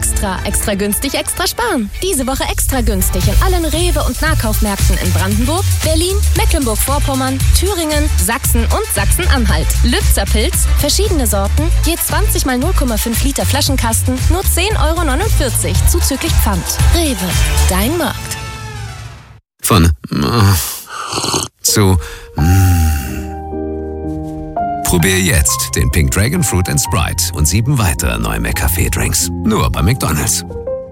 Extra günstig, extra sparen. Diese Woche extra günstig in allen Rewe- und Nahkaufmärkten in Brandenburg, Berlin, Mecklenburg-Vorpommern, Thüringen, Sachsen und Sachsen-Anhalt. Lübzer Pilz, verschiedene Sorten, je 20 mal 0,5 Liter Flaschenkasten, nur 10,49 € zuzüglich Pfand. Rewe, dein Markt. Von zu Probier jetzt den Pink Dragon Fruit & Sprite und 7 weitere neue McCafé-Drinks. Nur bei McDonald's.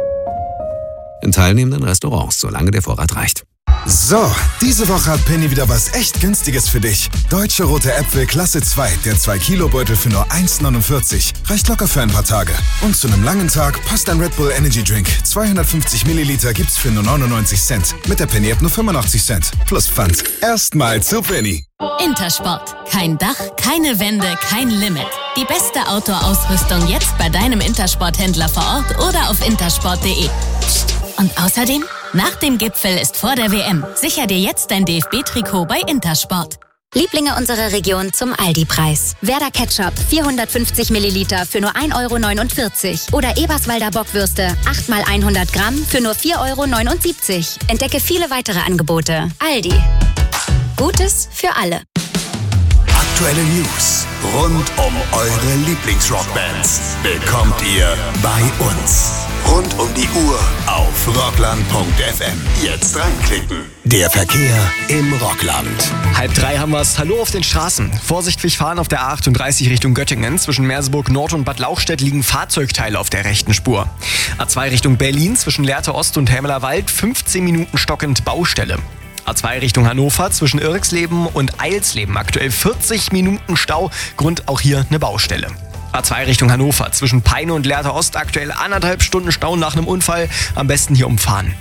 In teilnehmenden Restaurants, solange der Vorrat reicht. So, diese Woche hat Penny wieder was echt Günstiges für dich. Deutsche rote Äpfel Klasse 2, der 2-Kilo-Beutel für nur 1,49. Reicht locker für ein paar Tage. Und zu einem langen Tag passt ein Red Bull Energy Drink. 250 Milliliter gibt's für nur 99 Cent. Mit der Penny App nur 85 Cent. Plus Pfand. Erstmal zu Penny. Intersport. Kein Dach, keine Wände, kein Limit. Die beste Outdoor-Ausrüstung jetzt bei deinem Intersport-Händler vor Ort oder auf intersport.de. Und außerdem, nach dem Gipfel ist vor der WM. Sicher dir jetzt dein DFB-Trikot bei Intersport. Lieblinge unserer Region zum Aldi-Preis. Werder Ketchup 450 Milliliter für nur 1,49 € oder Eberswalder Bockwürste 8 mal 100 Gramm für nur 4,79 €. Entdecke viele weitere Angebote. Aldi. Gutes für alle. Aktuelle News rund um eure Lieblingsrockbands bekommt ihr bei uns. Rund um die Uhr auf rockland.fm. Jetzt reinklicken. Der Verkehr im Rockland. 2:30 haben wir's. Hallo auf den Straßen. Vorsichtig fahren auf der A38 Richtung Göttingen. Zwischen Merseburg Nord und Bad Lauchstädt liegen Fahrzeugteile auf der rechten Spur. A2 Richtung Berlin zwischen Lehrte Ost und Hämelerwald 15 Minuten stockend Baustelle. A2 Richtung Hannover zwischen Irxleben und Eilsleben aktuell 40 Minuten Stau. Grund auch hier eine Baustelle. A2 Richtung Hannover zwischen Peine und Lehrte Ost aktuell 1,5 Stunden Stau nach einem Unfall. Am besten hier umfahren.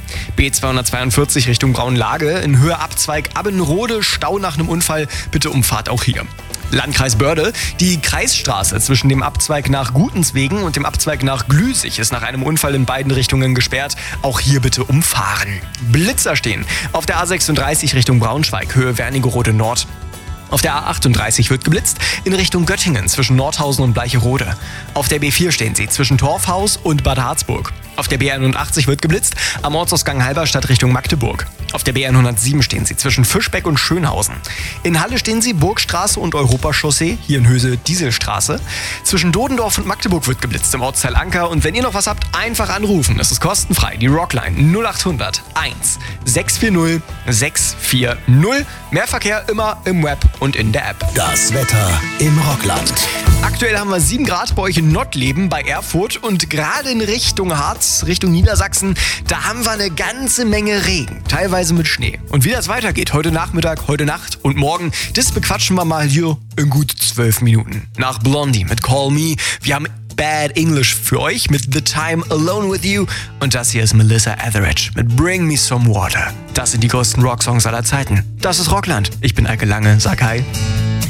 B242 Richtung Braunlage in Höhe Abzweig Abbenrode Stau nach einem Unfall. Bitte Umfahrt auch hier. Landkreis Börde. Die Kreisstraße zwischen dem Abzweig nach Gutenswegen und dem Abzweig nach Glüsig ist nach einem Unfall in beiden Richtungen gesperrt. Auch hier bitte umfahren. Blitzer stehen auf der A36 Richtung Braunschweig, Höhe Wernigerode Nord. Auf der A38 wird geblitzt in Richtung Göttingen zwischen Nordhausen und Bleicherode. Auf der B4 stehen sie zwischen Torfhaus und Bad Harzburg. Auf der B81 wird geblitzt am Ortsausgang Halberstadt Richtung Magdeburg. Auf der B107 stehen sie zwischen Fischbeck und Schönhausen. In Halle stehen sie Burgstraße und Europachaussee, hier in Höse Dieselstraße. Zwischen Dodendorf und Magdeburg wird geblitzt im Ortsteil Anker. Und wenn ihr noch was habt, einfach anrufen. Das ist kostenfrei. Die Rockline 0800 1 640 640. Mehr Verkehr immer im Web und in der App. Das Wetter im Rockland. Aktuell haben wir 7 Grad bei euch in Nottleben bei Erfurt und gerade in Richtung Harz, Richtung Niedersachsen, da haben wir eine ganze Menge Regen, teilweise mit Schnee. Und wie das weitergeht, heute Nachmittag, heute Nacht und morgen, das bequatschen wir mal hier in gut 12 Minuten. Nach Blondie mit Call Me, wir haben Bad English für euch mit The Time Alone With You und das hier ist Melissa Etheridge mit Bring Me Some Water. Das sind die größten Rocksongs aller Zeiten. Das ist Rockland. Ich bin Eike Lange, sag hi.